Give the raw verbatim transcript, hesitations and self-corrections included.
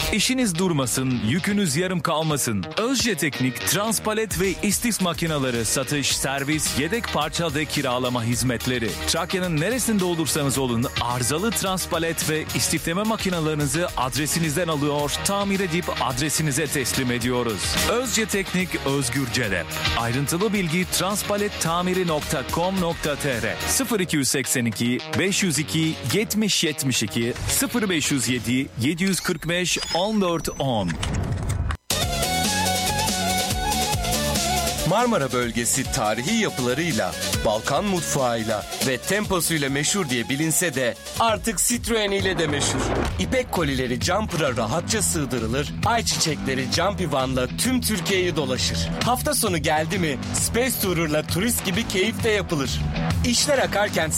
İşiniz durmasın, yükünüz yarım kalmasın. Özce Teknik, transpalet ve istis makineleri satış, servis, yedek parça ve kiralama hizmetleri. Trakya'nın neresinde olursanız olun arızalı transpalet ve istifleme makinalarınızı adresinizden alıyor, tamir edip adresinize teslim ediyoruz. Özce Teknik, Özgür Celep. Ayrıntılı bilgi transpalettamiri nokta com nokta tr sıfır iki seksen iki beş yüz iki yetmiş yetmiş iki sıfır beş yüz yedi yedi yüz kırk beş on dört on. Marmara bölgesi tarihi yapılarıyla, Balkan mutfağıyla ve temposuyla meşhur diye bilinse de artık Citroen ile de meşhur. İpek kolileri Jumper'a rahatça sığdırılır, ayçiçekleri Jumpy Van'la tüm Türkiye'yi dolaşır. Hafta sonu geldi mi Space Tourer'la turist gibi keyif de yapılır. İşler akarken